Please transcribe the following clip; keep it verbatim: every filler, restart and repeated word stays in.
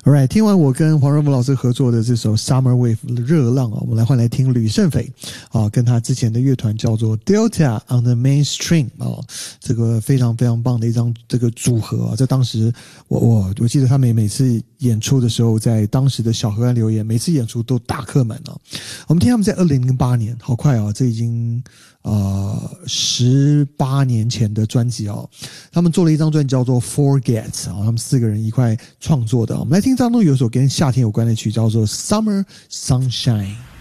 Alright， 听完我跟黄仁甫老师合作的这首 Summer Wave 热浪啊，我们来换来听吕胜斐啊，跟他之前的乐团叫做 Delta on the Mainstream 啊，这个非常非常棒的一张这个组合啊，在当时我我我记得他们每次演出的时候，在当时的小河岸留言，每次演出都大客满啊。我们听他们在二零零八年，好快啊，这已经呃十八年前的专辑哦，他们做了一张专辑叫做 Forget 啊，他们四个人一块创作的。我们来听当中有一首跟夏天有关的曲，叫做 Summer Sunshine。